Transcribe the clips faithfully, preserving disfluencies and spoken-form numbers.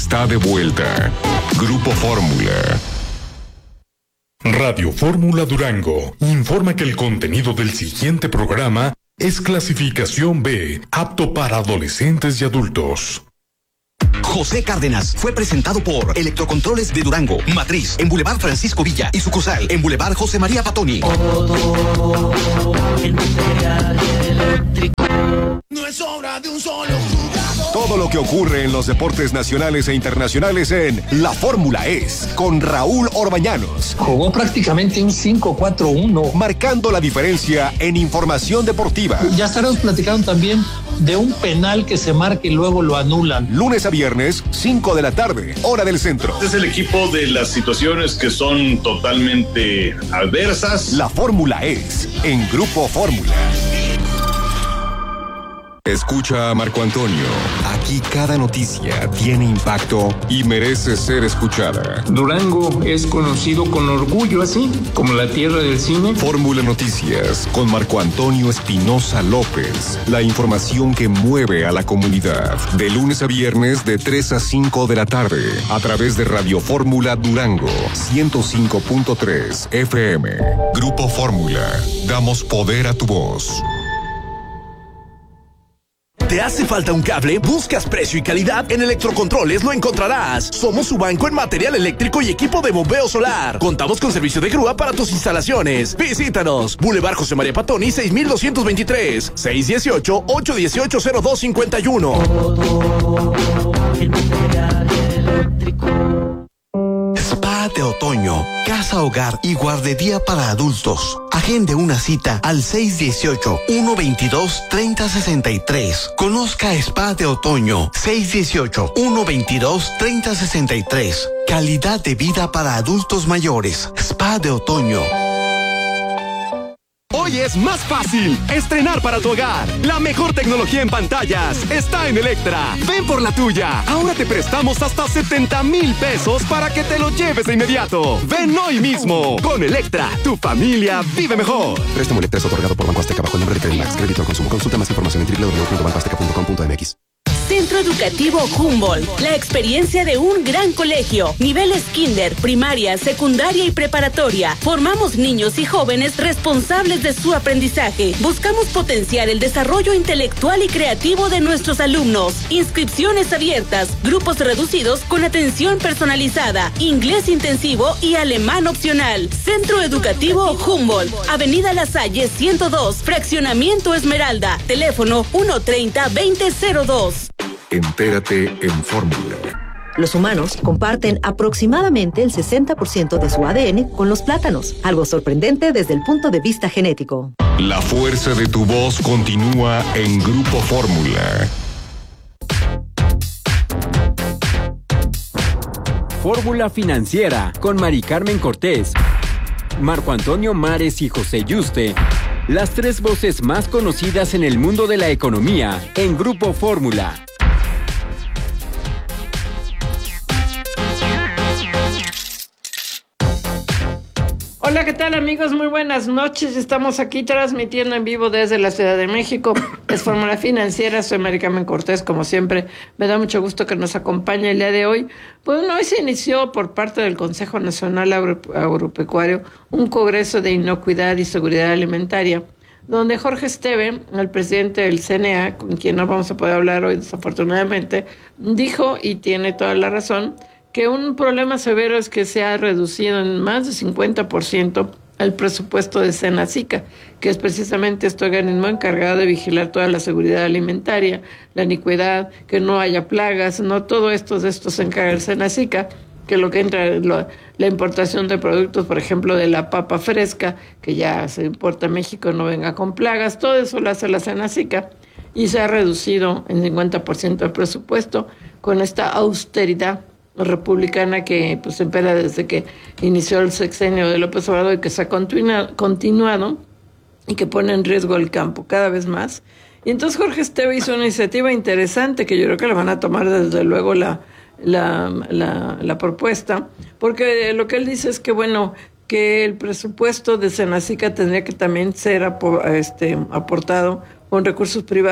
está de vuelta. Grupo Fórmula. Radio Fórmula Durango informa que el contenido del siguiente programa es clasificación B, apto para adolescentes y adultos. José Cárdenas fue presentado por Electrocontroles de Durango, matriz en Boulevard Francisco Villa y sucursal en Boulevard José María Patoni. No es obra de un solo jugador. Todo lo que ocurre en los deportes nacionales e internacionales en La Fórmula es con Raúl Orbañanos. Jugó prácticamente un cinco cuatro uno. Marcando la diferencia en información deportiva. Ya estaremos platicando también de un penal que se marca y luego lo anulan. Lunes a viernes, cinco de la tarde, hora del centro. Este es el equipo de las situaciones que son totalmente adversas. La Fórmula es en Grupo Fórmula. Escucha a Marco Antonio. Aquí cada noticia tiene impacto y merece ser escuchada. Durango es conocido con orgullo así, como la tierra del cine. Fórmula Noticias con Marco Antonio Espinosa López. La información que mueve a la comunidad. De lunes a viernes de tres a cinco de la tarde. A través de Radio Fórmula Durango. ciento cinco punto tres F M. Grupo Fórmula. Damos poder a tu voz. ¿Te hace falta un cable? ¿Buscas precio y calidad? En Electrocontroles lo encontrarás. Somos su banco en material eléctrico y equipo de bombeo solar. Contamos con servicio de grúa para tus instalaciones. Visítanos. Boulevard José María Patoni, seis mil doscientos veintitrés. seis uno ocho, ocho uno ocho, cero dos cinco uno. Spa de otoño, casa, hogar y guardería para adultos. Agende una cita al seis uno ocho, uno veintidós, treinta sesenta y tres. Conozca Spa de otoño, seis uno ocho, uno veintidós, treinta sesenta y tres. Calidad de vida para adultos mayores. Spa de otoño. Hoy es más fácil estrenar para tu hogar. La mejor tecnología en pantallas está en Electra. Ven por la tuya. Ahora te prestamos hasta setenta mil pesos para que te lo lleves de inmediato. Ven hoy mismo. Con Electra, tu familia vive mejor. Préstamo Electra es otorgado por Banco Azteca bajo el nombre de Credimax. Crédito al consumo. Consulta más información en doble u doble u doble u punto banco azteca punto com punto m x. Centro Educativo Humboldt, la experiencia de un gran colegio. Niveles kinder, primaria, secundaria y preparatoria. Formamos niños y jóvenes responsables de su aprendizaje. Buscamos potenciar el desarrollo intelectual y creativo de nuestros alumnos. Inscripciones abiertas, grupos reducidos con atención personalizada, inglés intensivo y alemán opcional. Centro Educativo Humboldt, Avenida La Salle ciento dos, Fraccionamiento Esmeralda. Teléfono uno treinta, veinte cero dos. Entérate en Fórmula. Los humanos comparten aproximadamente el sesenta por ciento de su A D N con los plátanos, algo sorprendente desde el punto de vista genético. La fuerza de tu voz continúa en Grupo Fórmula. Fórmula Financiera con Mari Carmen Cortés, Marco Antonio Mares y José Yuste. Las tres voces más conocidas en el mundo de la economía en Grupo Fórmula. Hola, ¿qué tal, amigos? Muy buenas noches. Estamos aquí transmitiendo en vivo desde la Ciudad de México. Es Fórmula Financiera. Soy Mari Carmen Cortés, como siempre. Me da mucho gusto que nos acompañe el día de hoy. Pues bueno, hoy se inició por parte del Consejo Nacional Agro- Agropecuario un congreso de inocuidad y seguridad alimentaria, donde Jorge Esteve, el presidente del C N A, con quien no vamos a poder hablar hoy desafortunadamente, dijo, y tiene toda la razón, que un problema severo es que se ha reducido en más de cincuenta por ciento el presupuesto de Senacica, que es precisamente este organismo encargado de vigilar toda la seguridad alimentaria, la iniquidad, que no haya plagas, no todo esto de esto se encarga el Senacica, que lo que entra es lo, la importación de productos, por ejemplo, de la papa fresca, que ya se importa a México, no venga con plagas, todo eso lo hace la Senacica, y se ha reducido en cincuenta por ciento el presupuesto con esta austeridad republicana que pues impera desde que inició el sexenio de López Obrador y que se ha continua, continuado y que pone en riesgo el campo cada vez más. Y entonces Jorge Esteve hizo una iniciativa interesante que yo creo que le van a tomar desde luego la, la, la, la propuesta, porque lo que él dice es que bueno, que el presupuesto de Senacica tendría que también ser apo, este, aportado con recursos privados.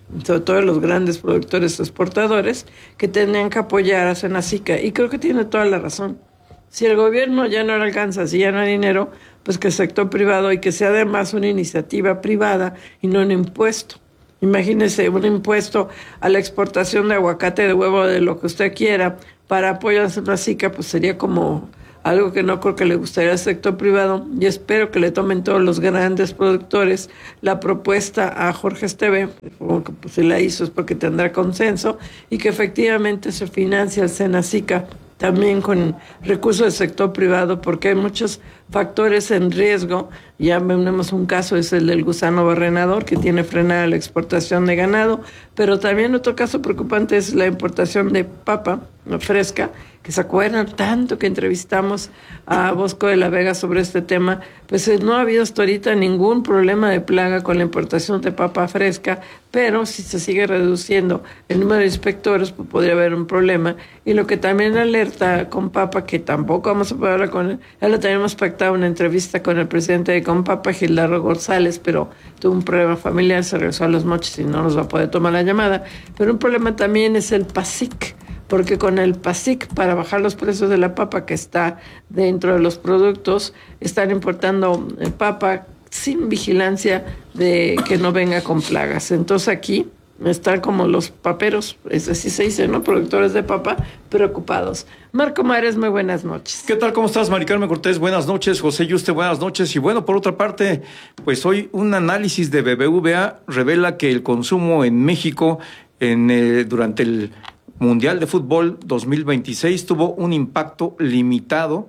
sobre todo los grandes productores exportadores, que tenían que apoyar a Senacica. Y creo que tiene toda la razón. Si el gobierno ya no le alcanza, si ya no hay dinero, pues que el sector privado, y que sea además una iniciativa privada y no un impuesto. Imagínese un impuesto a la exportación de aguacate, de huevo, de lo que usted quiera, para apoyar a Senacica, pues sería como algo que no creo que le gustaría al sector privado, y espero que le tomen todos los grandes productores la propuesta a Jorge Esteve, porque pues, si la hizo es porque tendrá consenso, y que efectivamente se financie el Senacica también con recursos del sector privado, porque hay muchos factores en riesgo. Ya tenemos un caso, es el del gusano barrenador, que tiene frenada la exportación de ganado, pero también otro caso preocupante es la importación de papa fresca, que se acuerdan tanto que entrevistamos a Bosco de la Vega sobre este tema. Pues no ha habido hasta ahorita ningún problema de plaga con la importación de papa fresca, pero si se sigue reduciendo el número de inspectores, pues podría haber un problema. Y lo que también alerta con papa, que tampoco vamos a poder hablar con él, ya lo tenemos pactado una entrevista con el presidente de Compapa, Gildardo González, pero tuvo un problema familiar, se regresó a Los Mochis y no nos va a poder tomar la llamada. Pero un problema también es el PASIC, porque con el PASIC, para bajar los precios de la papa que está dentro de los productos, están importando papa sin vigilancia de que no venga con plagas. Entonces aquí están como los paperos, es así se dice, ¿no? Productores de papa preocupados. Marco Mares, muy buenas noches. ¿Qué tal? ¿Cómo estás, Mari Carmen Cortés? Buenas noches. José Yuste, buenas noches. Y bueno, por otra parte, pues hoy un análisis de B B V A revela que el consumo en México en, eh, durante el Mundial de Fútbol dos mil veintiséis tuvo un impacto limitado.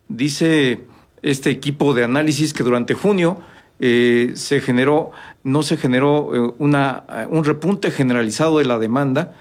Dice este equipo de análisis que durante junio eh, se generó, no se generó eh, una, un repunte generalizado de la demanda,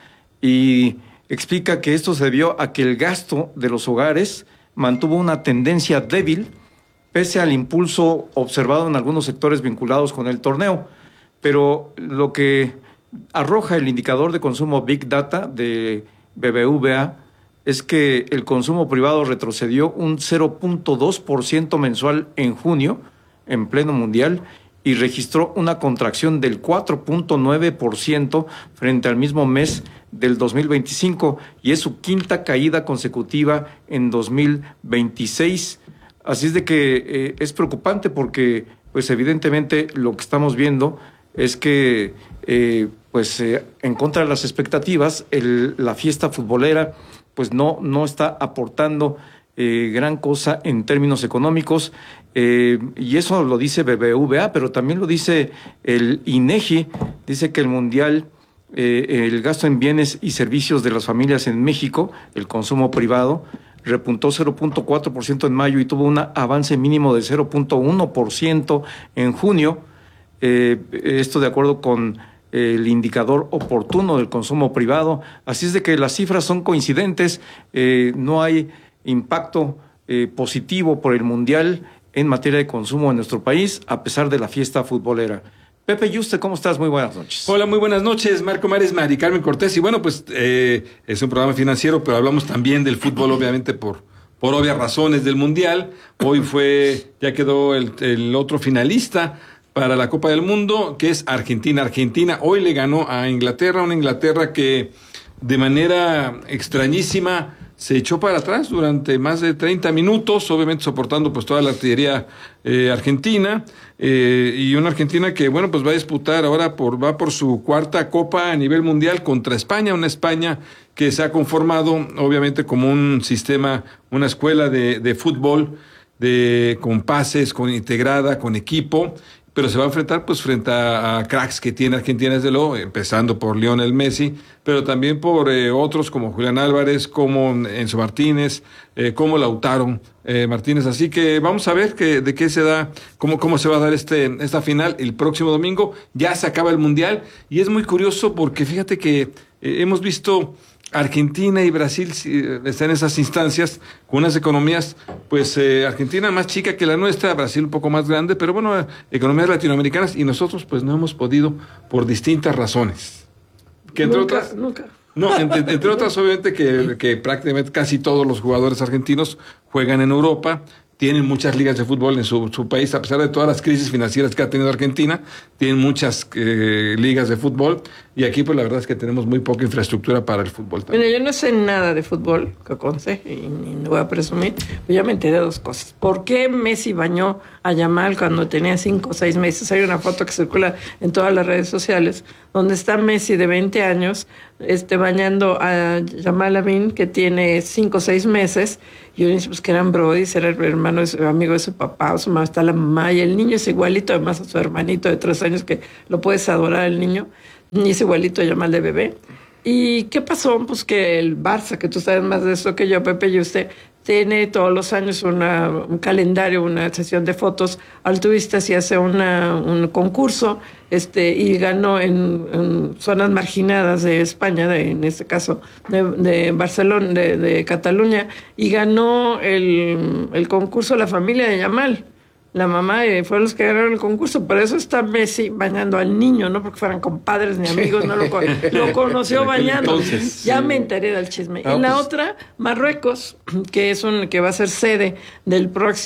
y explica que esto se debió a que el gasto de los hogares mantuvo una tendencia débil pese al impulso observado en algunos sectores vinculados con el torneo. Pero lo que arroja el indicador de consumo Big Data de B B V A es que el consumo privado retrocedió un cero punto dos por ciento mensual en junio, en pleno mundial, y registró una contracción del cuatro punto nueve por ciento frente al mismo mes del dos mil veinticinco, y es su quinta caída consecutiva en dos mil veintiséis. Así es de que eh, es preocupante porque, pues evidentemente, lo que estamos viendo es que, eh, pues eh, en contra de las expectativas, el, la fiesta futbolera, pues no, no está aportando eh, gran cosa en términos económicos, eh, y eso lo dice B B V A, pero también lo dice el INEGI. Dice que el mundial, eh, el gasto en bienes y servicios de las familias en México, el consumo privado, repuntó cero punto cuatro por ciento en mayo y tuvo un avance mínimo de cero punto uno por ciento en junio. Eh, esto de acuerdo con el indicador oportuno del consumo privado. Así es de que las cifras son coincidentes, eh, no hay impacto eh, positivo por el mundial en materia de consumo en nuestro país, a pesar de la fiesta futbolera. Pepe Yuste, ¿cómo estás? Muy buenas noches. Hola, muy buenas noches, Marco Mares, Mari Carmen Cortés. Y bueno, pues eh, es un programa financiero, pero hablamos también del fútbol, obviamente, por, por obvias razones del mundial. Hoy fue, ya quedó el, el otro finalista para la Copa del Mundo, que es Argentina. Argentina hoy le ganó a Inglaterra, una Inglaterra que de manera extrañísima se echó para atrás durante más de treinta minutos, obviamente soportando pues toda la artillería eh, argentina, eh, y una Argentina que, bueno, pues va a disputar ahora, por va por su cuarta Copa a nivel mundial contra España, una España que se ha conformado obviamente como un sistema, una escuela de, de fútbol, de, con pases, con integrada, con equipo, pero se va a enfrentar pues frente a, a cracks que tiene Argentina, desde luego, empezando por Lionel Messi, pero también por eh, otros como Julián Álvarez, como Enzo Martínez, eh, como Lautaro eh, Martínez. Así que vamos a ver que, de qué se da, cómo, cómo se va a dar este, esta final el próximo domingo. Ya se acaba el Mundial y es muy curioso porque fíjate que eh, hemos visto Argentina y Brasil eh, están en esas instancias con unas economías, pues eh, Argentina más chica que la nuestra, Brasil un poco más grande, pero bueno, eh, economías latinoamericanas, y nosotros pues no hemos podido por distintas razones. Que entre nunca, otras, nunca. No, entre, entre otras obviamente que, que prácticamente casi todos los jugadores argentinos juegan en Europa, tienen muchas ligas de fútbol en su, su país, a pesar de todas las crisis financieras que ha tenido Argentina, tienen muchas eh, ligas de fútbol, y aquí pues la verdad es que tenemos muy poca infraestructura para el fútbol también. Mira, yo no sé nada de fútbol, que conste, y ni voy a presumir, pero ya me enteré de dos cosas. ¿Por qué Messi bañó a Yamal cuando tenía cinco o seis meses? Hay una foto que circula en todas las redes sociales, donde está Messi de veinte años, este, bañando a Yamal Lamine, que tiene cinco o seis meses, y uno dice pues, que eran brodis, era el hermano, de su, amigo de su papá, o su mamá, está la mamá, y el niño es igualito, además a su hermanito de tres años, que lo puedes adorar el niño, y es igualito a Yamal de bebé. ¿Y qué pasó? Pues que el Barça, que tú sabes más de eso que yo, Pepe, y usted, tiene todos los años una, un calendario, una sesión de fotos altruistas y hace una, un concurso este y ganó en, en zonas marginadas de España, de, en este caso de, de Barcelona, de, de Cataluña, y ganó el, el concurso la familia de Yamal. La mamá eh, fueron los que ganaron el concurso, por eso está Messi bañando al niño, no porque fueran compadres ni amigos, no lo, lo conoció bañando. Entonces, ya sí. Me enteré del chisme. Ah, y la pues... otra, Marruecos, que es un que va a ser sede del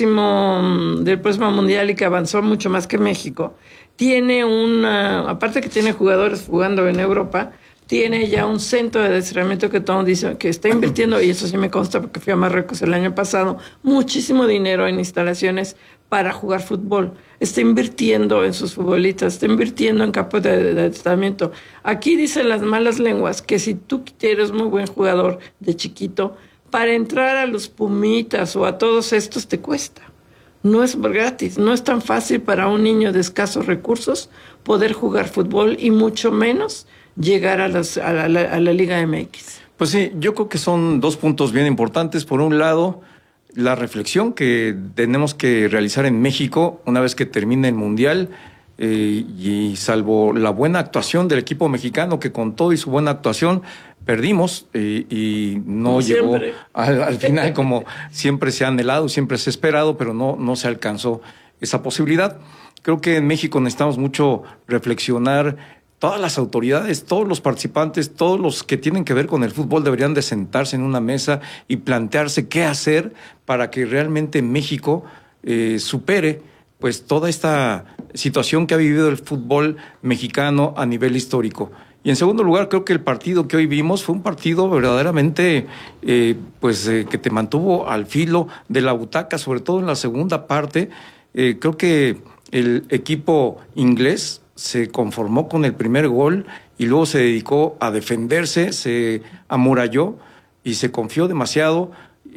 próximo del próximo mundial y que avanzó mucho más que México, tiene una, aparte que tiene jugadores jugando en Europa, tiene ya un centro de adiestramiento que todo dice que está invirtiendo, y eso sí me consta porque fui a Marruecos el año pasado, muchísimo dinero en instalaciones para jugar fútbol. Está invirtiendo en sus futbolistas, está invirtiendo en campos de, de adiestramiento. Aquí dicen las malas lenguas que si tú eres muy buen jugador de chiquito, para entrar a los Pumitas o a todos estos te cuesta. No es gratis, no es tan fácil para un niño de escasos recursos poder jugar fútbol y mucho menos llegar a, las, a, la, a la Liga M X. Pues sí, yo creo que son dos puntos bien importantes. Por un lado, la reflexión que tenemos que realizar en México una vez que termine el Mundial, eh, y salvo la buena actuación del equipo mexicano, que con todo y su buena actuación perdimos eh, y no como llegó al, al final como siempre se ha anhelado, siempre se ha esperado, pero no, no se alcanzó esa posibilidad. Creo que en México necesitamos mucho reflexionar. Todas las autoridades, todos los participantes, todos los que tienen que ver con el fútbol deberían de sentarse en una mesa y plantearse qué hacer para que realmente México eh, supere pues toda esta situación que ha vivido el fútbol mexicano a nivel histórico. Y en segundo lugar, creo que el partido que hoy vimos fue un partido verdaderamente eh, pues eh, que te mantuvo al filo de la butaca, sobre todo en la segunda parte. Eh, creo que el equipo inglés se conformó con el primer gol y luego se dedicó a defenderse, se amuralló y se confió demasiado,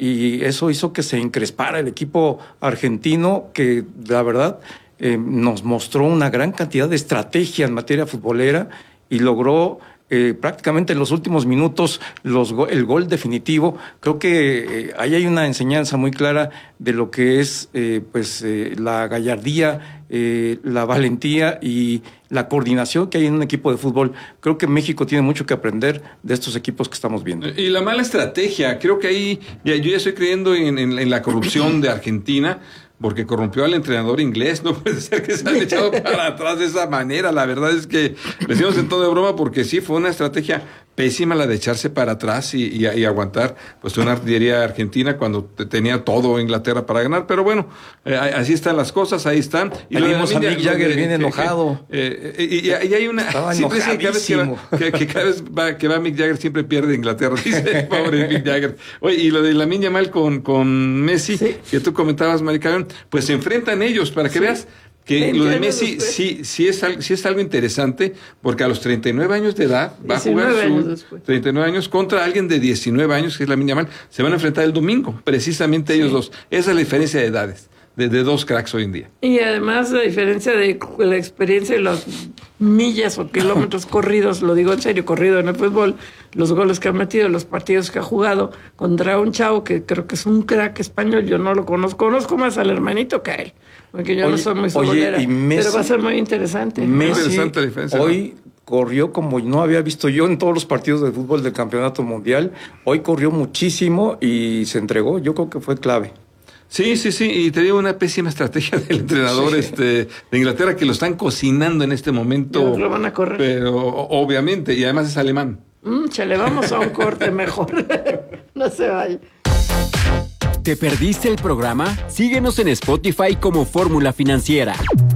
y eso hizo que se encrespara el equipo argentino, que la verdad eh, nos mostró una gran cantidad de estrategia en materia futbolera y logró eh, prácticamente en los últimos minutos los go- el gol definitivo. Creo que eh, ahí hay una enseñanza muy clara de lo que es eh, pues eh, la gallardía, Eh, la valentía y la coordinación que hay en un equipo de fútbol. Creo que México tiene mucho que aprender de estos equipos que estamos viendo. Y la mala estrategia, creo que ahí ya, yo ya estoy creyendo en, en, en la corrupción de Argentina, porque corrompió al entrenador inglés. No puede ser que se haya echado para atrás de esa manera. La verdad es que lo decimos en todo de broma, porque sí fue una estrategia pésima la de echarse para atrás y, y, y aguantar pues una artillería argentina cuando tenía todo Inglaterra para ganar. Pero bueno, eh, así están las cosas, ahí están. Y lo vimos a Mick Jagger bien enojado. Eh, eh, y, y hay una... Estaba siempre que cada vez que, va, que, que cada vez va, que va Mick Jagger siempre pierde Inglaterra. Dice, pobre Mick Jagger. Oye, y lo de Lamine Yamal con, con Messi, sí, que tú comentabas, Mari Carmen, pues se enfrentan ellos, para que sí. veas que lo de Messi sí, sí, es algo, sí es algo interesante, porque a los treinta y nueve años de edad va a jugar su treinta y nueve años contra alguien de diecinueve años, que es Lamine Yamal. Se van a enfrentar el domingo, precisamente sí. ellos dos. Esa es la diferencia de edades, de, de dos cracks hoy en día. Y además la diferencia de la experiencia de las millas o kilómetros corridos, lo digo en serio, corrido en el fútbol, los goles que ha metido, los partidos que ha jugado contra un chavo que creo que es un crack español. Yo no lo conozco, conozco más al hermanito que a él, porque yo oye, no soy muy futbolera, pero va a ser muy interesante. Messi, interesante la diferencia, hoy ¿no? corrió como no había visto yo en todos los partidos de fútbol del Campeonato Mundial. Hoy corrió muchísimo y se entregó. Yo creo que fue clave. Sí, sí, sí, y te digo, una pésima estrategia del entrenador sí. este de Inglaterra, que lo están cocinando en este momento. Lo van a correr. Pero obviamente, y además es alemán. Mm, chale, vamos a un corte mejor. No se vaya. ¿Te perdiste el programa? Síguenos en Spotify como Fórmula Financiera.